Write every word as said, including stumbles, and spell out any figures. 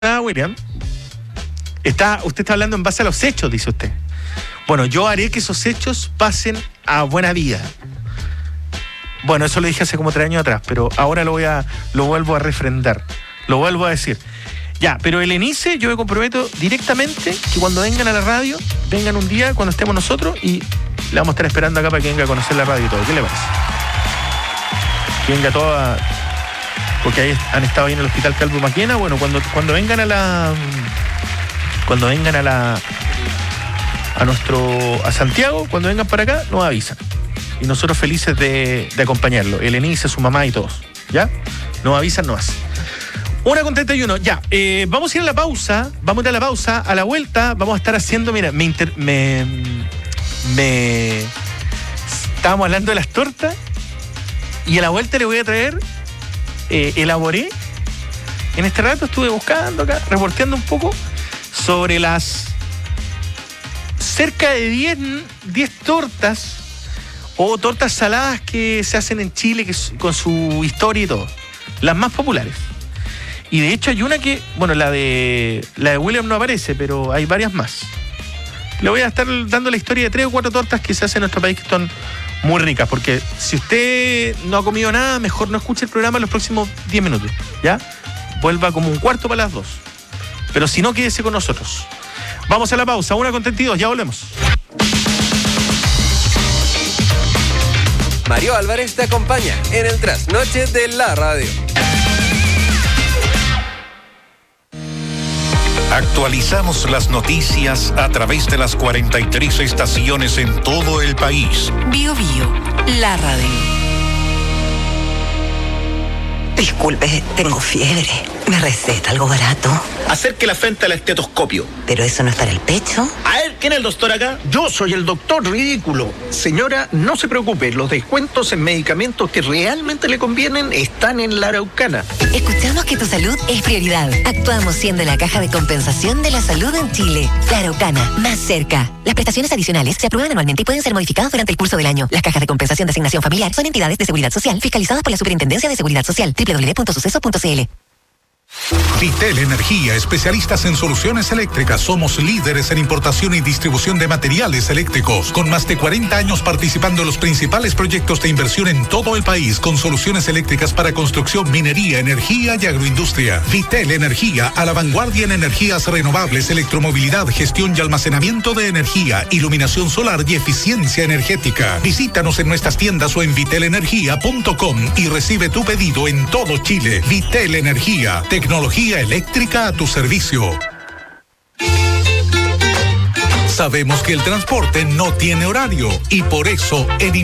William, está, usted está hablando en base a los hechos, dice usted. Bueno, yo haré que esos hechos pasen a buena vida. Bueno, eso lo dije hace como tres años atrás, pero ahora lo voy a, lo vuelvo a refrendar, lo vuelvo a decir. Ya, pero el ENICE yo me comprometo directamente que cuando vengan a la radio, vengan un día cuando estemos nosotros y le vamos a estar esperando acá para que venga a conocer la radio y todo. ¿Qué le parece? Que venga toda... Porque ahí han estado ahí en el Hospital Calvo Maquena. Bueno, cuando, cuando vengan a la... Cuando vengan a la... A nuestro... A Santiago, cuando vengan para acá, nos avisan. Y nosotros felices de, de acompañarlo. El ENICE, su mamá y todos. ¿Ya? Nos avisan, no más. Una con treinta y uno, ya. Eh, vamos a ir a la pausa. Vamos a ir a la pausa. A la vuelta vamos a estar haciendo... Mira, me... Inter, me, me estábamos hablando de las tortas. Y a la vuelta le voy a traer... Eh, elaboré, en este rato estuve buscando acá, reporteando un poco sobre las cerca de diez tortas o tortas saladas que se hacen en Chile que, con su historia y todo, las más populares. Y de hecho hay una que, bueno, la de la de William no aparece, pero hay varias más. Le voy a estar dando la historia de tres o cuatro tortas que se hacen en nuestro país que son muy ricas, porque si usted no ha comido nada, mejor no escuche el programa en los próximos diez minutos, ¿ya? Vuelva como un cuarto para las dos. Pero si no, quédese con nosotros. Vamos a la pausa, una con treinta y dos, ya volvemos. Mario Álvarez te acompaña en el trasnoche de la radio. Actualizamos las noticias a través de las cuarenta y tres estaciones en todo el país. Bio Bio, la radio. Disculpe, tengo fiebre. ¿Me receta algo barato? Acerque la frente al estetoscopio. ¿Pero eso no es para el pecho? A ver, ¿quién es el doctor acá? Yo soy el doctor ridículo. Señora, no se preocupe, los descuentos en medicamentos que realmente le convienen están en la Araucana. Escuchamos que tu salud es prioridad. Actuamos siendo la caja de compensación de la salud en Chile. La Araucana, más cerca. Las prestaciones adicionales se aprueban anualmente y pueden ser modificadas durante el curso del año. Las cajas de compensación de asignación familiar son entidades de seguridad social fiscalizadas por la Superintendencia de Seguridad Social. doble u doble u doble u punto suceso punto c l. Vitel Energía, especialistas en soluciones eléctricas. Somos líderes en importación y distribución de materiales eléctricos, con más de cuarenta años participando en los principales proyectos de inversión en todo el país, con soluciones eléctricas para construcción, minería, energía y agroindustria. Vitel Energía, a la vanguardia en energías renovables, electromovilidad, gestión y almacenamiento de energía, iluminación solar y eficiencia energética. Visítanos en nuestras tiendas o en vitel energía punto com y recibe tu pedido en todo Chile. Vitel Energía, tecnología eléctrica a tu servicio. Sabemos que el transporte no tiene horario y por eso en